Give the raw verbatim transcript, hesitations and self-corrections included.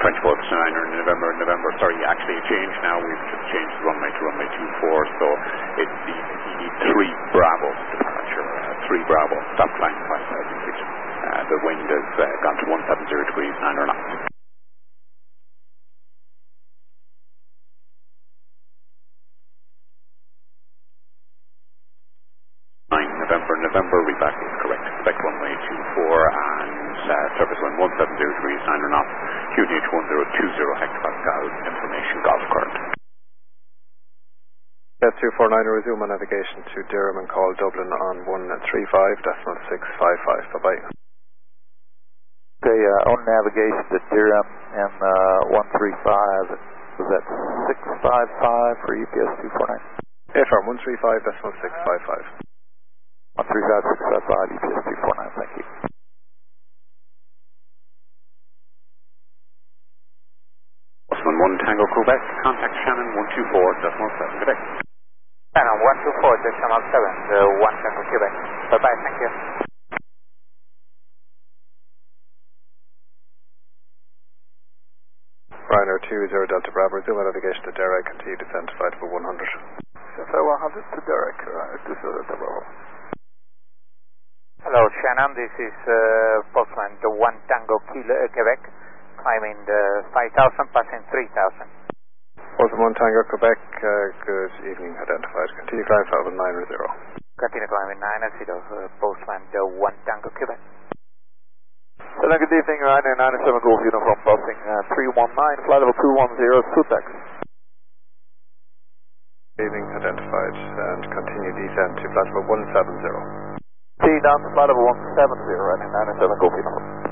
twenty-fourth to niner in November, November, sorry, actually it changed now, we've just changed the runway to runway two four, so it needs, you need three Bravo departure, uh, three Bravo, stop climb five thousand feet. Uh, the wind has uh, gone to one seventy degrees, niner knots. November, November, reback is correct. Expect runway two four and uh, surface wind one seventy degrees, niner knots, Q N H one zero two zero hectopascal, information golf current. That's two four nine, resume on navigation to Durham and call Dublin on one three five decimal six five five. Bye-bye. Okay, uh, on navigation to Durham and uh, one three five, was that six five five for U P S two four nine? Affirm, one three five decimal six five five. one three five six five five, U P S two four nine, thank you. Osman one Tango Quebec, contact Shannon one two four decimal seven, Quebec. Shannon one two four decimal seven, the one Tango Quebec. Bye-bye, thank you. Ryanair two zero Delta Bravo, resume on navigation to Derek, continue descent to flight for one hundred. Delta one hundred to Derek, Ryanair two zero Delta Bravo. Hello, Shannon. This is uh, Postman, the one Tango Kilo, uh, Quebec, climbing the five thousand, passing three thousand. Postman one Tango Quebec, uh, good evening, identified. Continue climb five nine zero. Continue climbing nine zero, uh, Postman, the one Tango Quebec. Hello, good evening, Ryanair nine seven Golf Uniform, passing uh, three one nine, flight level two one zero, Sutex. Evening, identified, and continue descent to flight level one seven zero. T down to flight level one seven zero, Ryanair nine seven Golf Uniform.